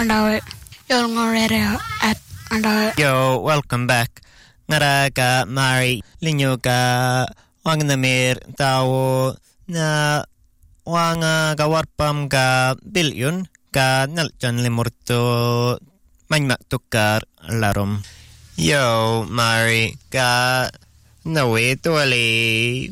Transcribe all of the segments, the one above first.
Pandawe Yolngorere at Pandawe. Yo, welcome back. Ngara ka Mari linyo ka wangnamir tawo na wanga ka warpam ka bilyon ka nalchan limurto manmak tukar larom. Yo, Mari ka nawe tuwali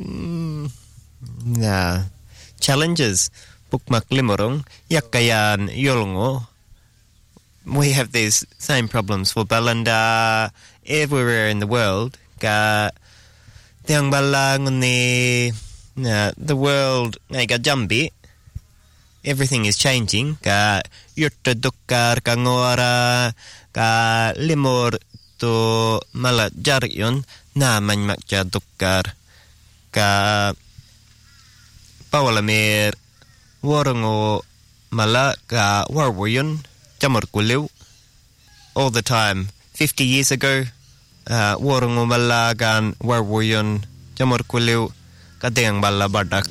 na challenges bukmak limurong yakayan yolngo. We have these same problems for Balanda everywhere in the world. Ka tiang balang ni the world ngay ka jambi. Everything is changing. Ka yurta dukkar ka ngora ka limor to malat jaryon na manmak ja dukkar ka pawalamir warango mala ka warwayon jamur kuliw all the time. 50 years ago, warango mala kan warwayon jamur kuliw ka tiang bala badak.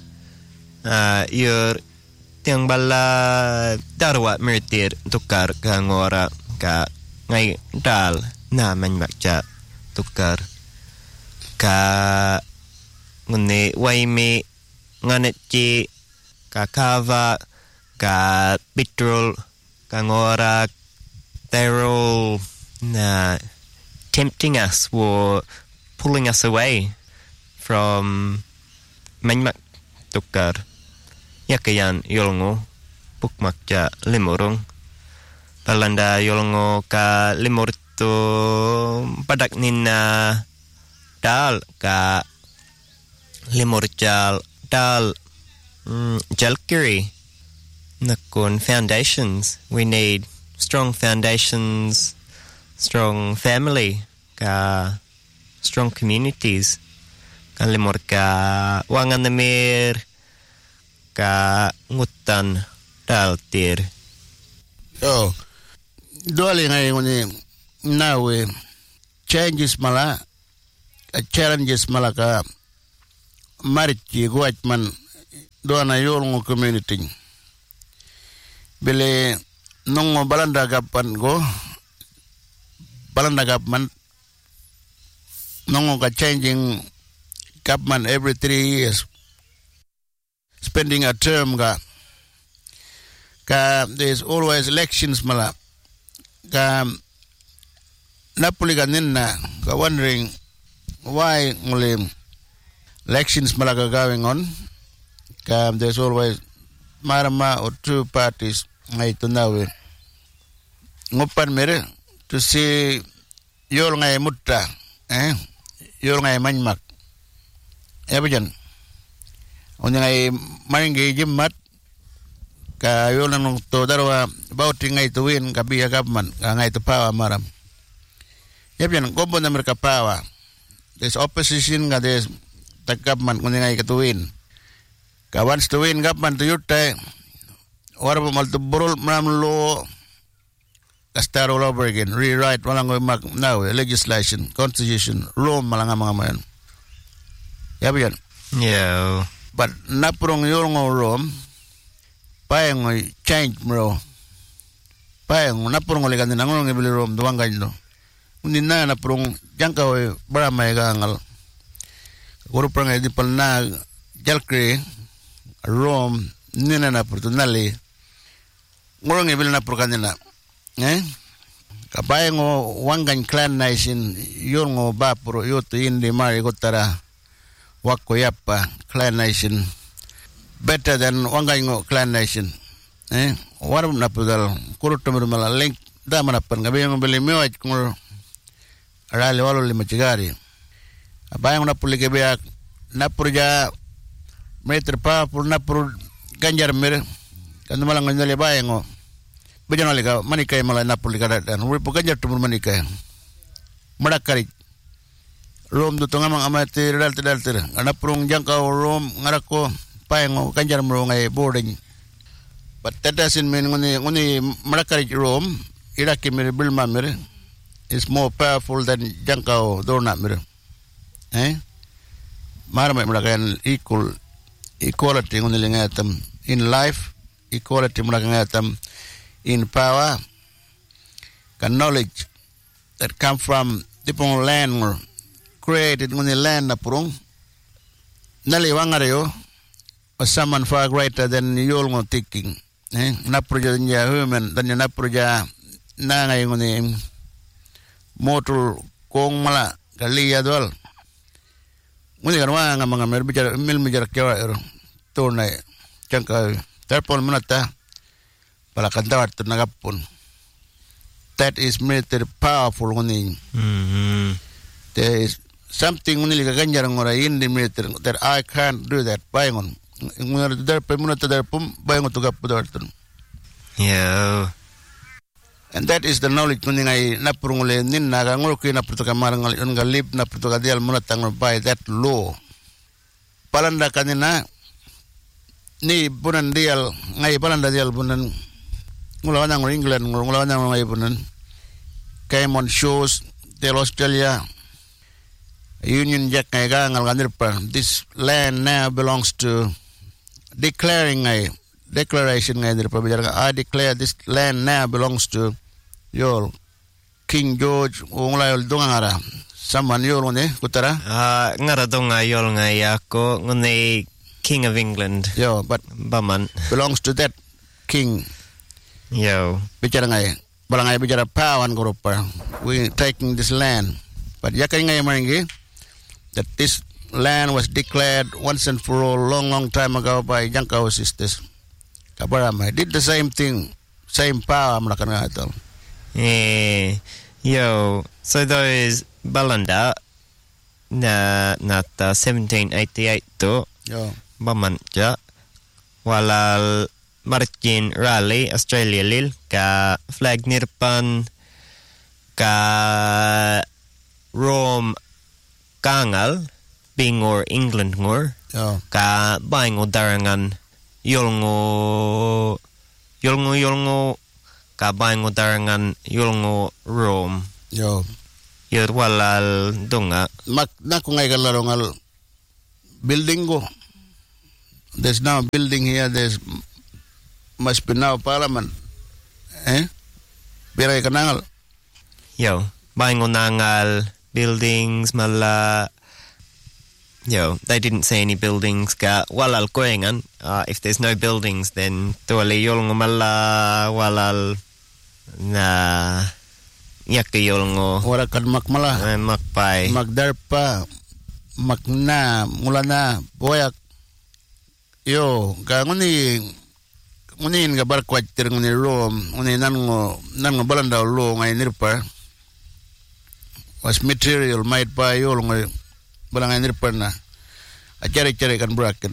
Yur tiang bala darwa mirtir tukar ka ngora ka ngay dal na manmak ja tukar ka ngune waimi nganetji ka kava ka petrol kangora. They're all tempting us or pulling us away from manmak tukar yakayan yolngo bukmak ja limurong Balanda yolngo ka limurto padak nina dal ka limurjal dal jalkiri nakun foundations. We need strong foundations, strong family, ka strong communities. Kalimor ka wangan namir ka ngutan daltir. Oh, dole ngay nguni nawe changes mala challenges mala ka marichi guatman doana yolngo community. Bele nongo Balanda gapan go Balanda government nongo ka changing government every 3 years, spending a term ka there's always elections mala ka napuli ka ninna ka wondering why only elections mala ka going on. Ka there's always marama or two parties ngay to nawe ngupan mere to see yol ngay mutta yol ngay manmak ebajan onya ngay mangi jimmat ka yol nang to darwa bauti ngay to win ka biya government ka ngay to power maram ebajan gombo na merka power. There's opposition ka there's the government kunya ngay ka to win ka wants to win government to yurta whatever malto burol mam law start all over again, rewrite walang mak now legislation, constitution, Rome malanga mga man. Yabiyan. Yeah. But napurong yung Rome payang change bro. Payang napurong ulikan din ang ibili Rome duwang ganyo. Kundi na napurong jangkaw baramay gangal. Kuro prang di pal na jalkri Rome nina napurtunali. Ngurong ibili napurkan nila. Kapay ngo wanggan clan nation yun ngo bapuro yuto hindi mari gotara wako yappa clan nation better than wanggan ngo clan nation warum napudal kurut tumir mala link da manapan gabi ngo beli miwaj kung arali walo lima cigari kapay ngo napuli kebiak napurja meter pa pur napur ganjar mir kan malang ngali bay ngo Bajan alika manikay mala napuli kada dan uri paganja tumur manikay madakari rom do tonga mang amati dal anapurung jangka rom ngarako paengo kanjar mro ngai boarding but that doesn't mean nguni madakari rom iraki mere bilma mere is more powerful than jangka dorna mere marama madakan equality nguni lingatam in life equality madakan ngatam in power, ka knowledge that come from tipong land or created nguni land na purong naliwangario or someone far greater than yol ngo thinking. Naproja niya human dan naproja na ngay nguni motor kong mala kaliya dwal. Nguni karwa nga mga milmijar kaya tunay changka terpon manata pala kantawat to nagapon. That is military powerful nguni. There is something nguni kaganyar ngora in the military that I can't do that. Bayangon. Ngora der pemunata der pum bayangon to gapudarton. Yeah. And that is the knowledge nguni ngai napurungule nin naga ngulki naputuka marangal ngalip naputuka dial munatang by that law. Palanda kanina ni bunan dial ngai palanda dial bunan ngulawan ng England ngulawan ng ngai bunan came on shows del Australia Union Jack ngai ga ngal ganir pa this land now belongs to declaring a declaration ngai dir pa I declare this land now belongs to your King George unglayol dungara saman yol ne kutara ngara donga yol ngai ako nguni King of England. Yo, but Baman belongs to that king. Yo. Bicara ngai balangai bicara pawan grupa. We taking this land. But yakai ngai maringi that this land was declared once and for all long time ago by Jankau sisters. Kabarama did the same thing, same power melakukan itu. Yo, so those Balanda na 1788 to Yo. Baman ja walal Martin Rally Australia lil ka flag nirpan ka Rome kangal bingor England ngor ka baingo darangan yolngo ka baingo darangan yolngo Rome Yo. Yer walal dunga Mak na kung ay kalarungal building go. There's now a building here. There's must be now parliament. Biray kanangal. Yo, baingo nangal buildings mala. Yo, they didn't see any buildings ka walal koengan. If there's no buildings, then tuali yolngo mala walal na yak yolngo. Wala kad makmala. Makpai. Magdarpa. Makna mulana boyak. Yo, ka nguni nga barkwat tir nguni Rome, nguni nan ngo balanda lo ngai nirpa. Was material made by yo ngai balangai nirpa na. Acare kan braken.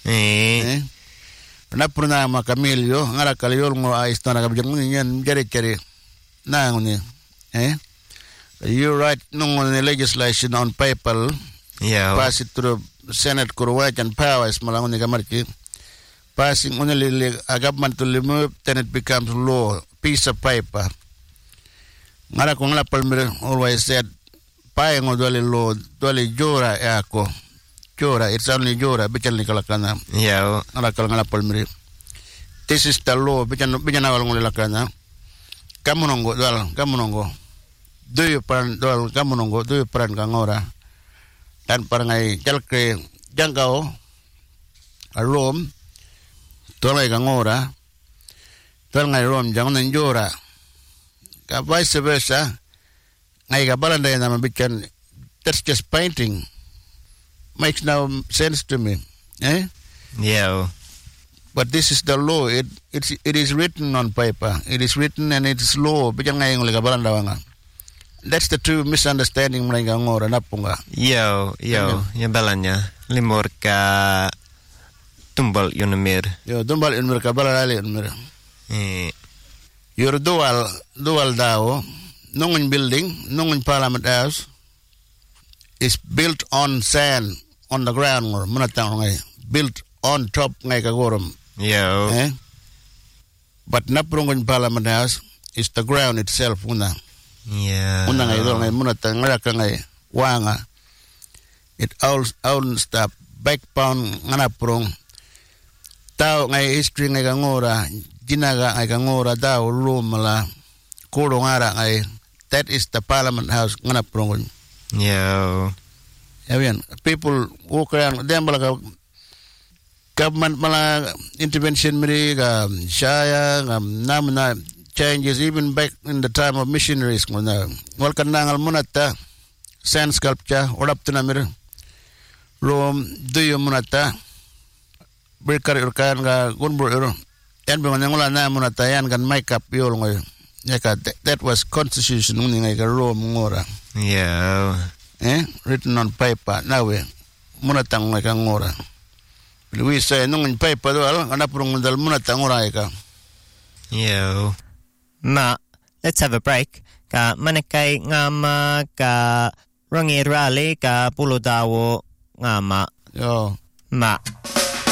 Pernah makamilyo ngara kalyo ngo istana ka bijang nguni yan cari na nguni. You write nguni legislation on paper. Yeah. Pass it through Senate Kurwach and powers malangon ni kamarki. Passing only a government to remove, then it becomes law, piece of paper. Ngara kung la palmir always said, paeng o dwali law, dwali jora ako. Jora, it's only jora, bichal ni kalakana. Yeah. Ngara kal ngala palmir. This is the law, bichal awal nguli lakana. Kamunongo, dwal, kamunongo. Do you paran, dwal, kamunongo, do you paran kangora. Dan parangai jalke jangkau Rome tolai kangora tolai Rome jangan njora ka vice versa ngai ka balanda na mabikan that's just painting makes no sense to me Yeah. But this is the law. It is written on paper. It is written and it is law bijan ngai ngoli ka balanda wanga. That's the true misunderstanding mereka ngora napunga. Yo, ya balanya limor ka tumbal yunmir. Yo tumbal yunmir ka balali yunmir. Your dual dao nungun building, nungun parliament house is built on sand on the ground ngor munatang ngai built on top ngai ka gorom. Yo. But naprungun parliament house is the ground itself una. Yeah. Una ngai do ngai munatang ngara ngai wanga. It owns the backbone ngana prong. Tao ngai history ngai ngora jinaga ay kangora daw room mala kurong ara ay that is the Parliament House ngana prong. Yo. Ayan, people walk around them malaga government mala intervention miri ga shaya namna changes even back in the time of missionaries ngona wal kanangal munata sand sculpture odap tunamir rom duyo munata berkar urkan ga gunbur uro yan bangangula na munata yan kan makeup yol ngoy yaka that was constitution ngai ga rom ngora written on paper nawe munata ngai ka ngora we say nung paper do ana purung dal munata ngora ka ma let's have a break ka manekai ngama ka rangi rally ka pulo dawo ngama yo ma